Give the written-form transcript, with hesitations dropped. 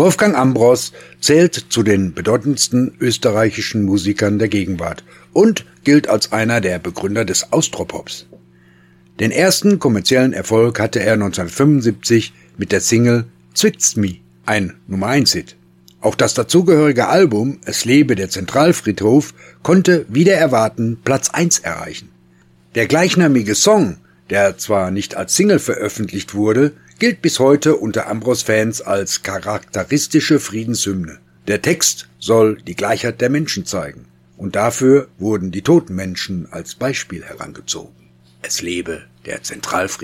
Wolfgang Ambros zählt zu den bedeutendsten österreichischen Musikern der Gegenwart und gilt als einer der Begründer des Austropops. Den ersten kommerziellen Erfolg hatte er 1975 mit der Single Zwickt's mi, ein Nummer-1-Hit. Auch das dazugehörige Album Es lebe der Zentralfriedhof konnte wider Erwarten Platz 1 erreichen. Der gleichnamige Song, der zwar nicht als Single veröffentlicht wurde, gilt bis heute unter Ambros-Fans als charakteristische Friedenshymne. Der Text soll die Gleichheit der Menschen zeigen, und dafür wurden die toten Menschen als Beispiel herangezogen. Es lebe der Zentralfriedhof.